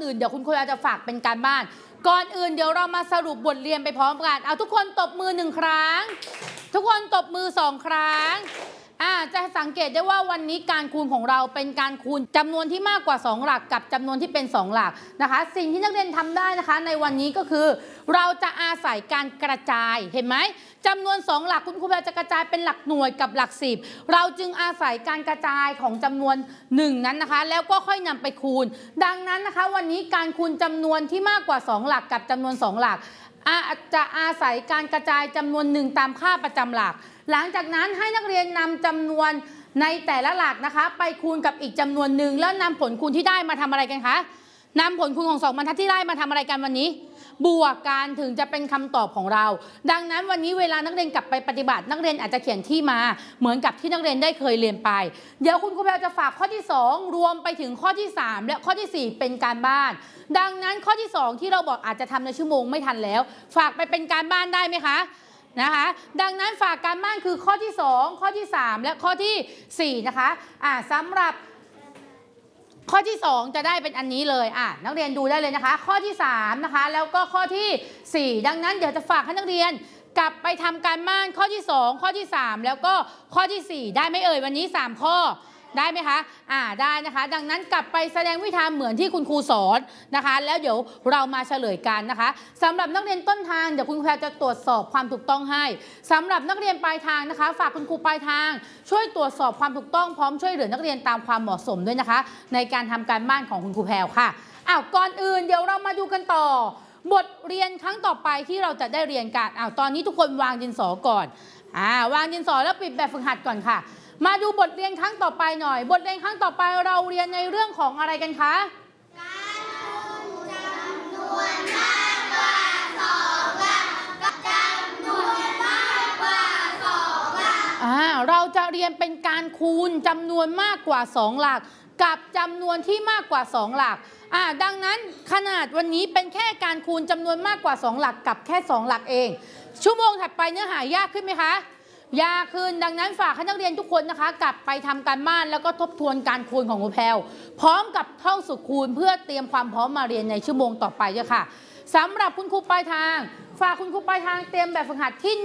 อื่นเดี๋ยวคุณครูจะฝากเป็นการบ้านก่อนอื่นเดี๋ยวเรามาสรุปบทเรียนไปพร้อมกันเอาทุกคนตบมือ1ครั้งทุกคนตบมือ2ครั้งจะสังเกตได้ว่าวันนี้การคูณของเราเป็นการคูณจำนวนที่มากกว่า2หลักกับจำนวนที่เป็น2หลักนะคะสิ่งที่นักเรียนทำได้นะคะในวันนี้ก็คือเราจะอาศัยการกระจายเห็นไหมจำนวน2หลักคุณครูจะกระจายเป็นหลักหน่วยกับหลัก10เราจึงอาศัยการกระจายของจำนวน1นั้นนะคะแล้วก็ค่อยนำไปคูณดังนั้นนะคะวันนี้การคูณจำนวนที่มากกว่า2หลักกับจำนวน2หลักจะอาศัยการกระจายจำนวน1ตามค่าประจำหลักหลังจากนั้นให้นักเรียนนำจำนวนในแต่ละหลักนะคะไปคูณกับอีกจำนวนหนึ่งแล้วนำผลคูณที่ได้มาทำอะไรกันคะนำผลคูณของ2บรรทัดที่ได้มาทำอะไรกันวันนี้บวกกันถึงจะเป็นคำตอบของเราดังนั้นวันนี้เวลานักเรียนกลับไปปฏิบัตินักเรียนอาจจะเขียนที่มาเหมือนกับที่นักเรียนได้เคยเรียนไปเดี๋ยวคุณครูจะฝากข้อที่2รวมไปถึงข้อที่3และข้อที่4เป็นการบ้านดังนั้นข้อที่2ที่เราบอกอาจจะทำในชั่วโมงไม่ทันแล้วฝากไปเป็นการบ้านได้ไหมคะนะคะดังนั้นฝากการบ้านคือข้อที่2ข้อที่3และข้อที่4นะคะสำหรับข้อที่2จะได้เป็นอันนี้เลยนักเรียนดูได้เลยนะคะข้อที่3นะคะแล้วก็ข้อที่4ดังนั้นเดี๋ยวจะฝากให้นักเรียนกลับไปทำการบ้านข้อที่2ข้อที่3แล้วก็ข้อที่4ได้ไหมเอ่ยวันนี้3ข้อได้ไหมคะได้นะคะดังนั้นกลับไปแสดงวิธีเหมือนที่คุณครูสอนนะคะแล้วเดี๋ยวเรามาเฉลยกันนะคะสำหรับนักเรียนต้นทางเดี๋ยวคุณครูจะตรวจสอบความถูกต้องให้สำหรับนักเรียนปลายทางนะคะฝากคุณครูปลายทางช่วยตรวจสอบความถูกต้องพร้อมช่วยเหลือนักเรียนตามความเหมาะสมด้วยนะคะในการทำการบ้านของคุณครูแพรวค่ะก่อนอื่นเดี๋ยวเรามาดูกันต่อบทเรียนครั้งต่อไปที่เราจะได้เรียนกันตอนนี้ทุกคนวางดินสอก่อนวางดินสอแล้วปิดแบบฝึกหัดก่อนค่ะมาดูบทเรียนครั้งต่อไปหน่อยบทเรียนครั้งต่อไปเราเรียนในเรื่องของอะไรกันคะการคูณจำนวนมากกว่า2หลักกับจำนวนมากกว่า2หลักเราจะเรียนเป็นการคูณจำนวนมากกว่า2หลักกับจำนวนที่มากกว่า2หลักดังนั้นขนาดวันนี้เป็นแค่การคูณจำนวนมากกว่า2หลักกับแค่2หลักเองชั่วโมงถัดไปเนื้อหายากขึ้นไหมคะยากขึ้นดังนั้นฝากให้นักเรียนทุกคนนะคะกลับไปทำการบ้านแล้วก็ทบทวนการคูณของครูแพรวพร้อมกับท่องสูตรคูณเพื่อเตรียมความพร้อมมาเรียนในชั่วโมงต่อไปด้วยค่ะสำหรับคุณครูปลายทางฝากคุณครูปลายทางเตรียมแบบฝึกหัดที่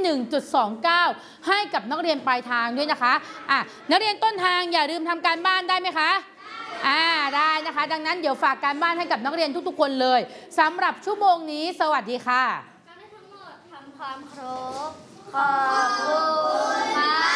1.29 ให้กับนักเรียนปลายทางด้วยนะคะนักเรียนต้นทางอย่าลืมทำการบ้านได้ไหมคะได้นะคะดังนั้นเดี๋ยวฝากการบ้านให้กับนักเรียนทุกๆคนเลยสำหรับชั่วโมงนี้สวัสดีค่ะทั้งหมดทำความครบขอบคุณค่ะ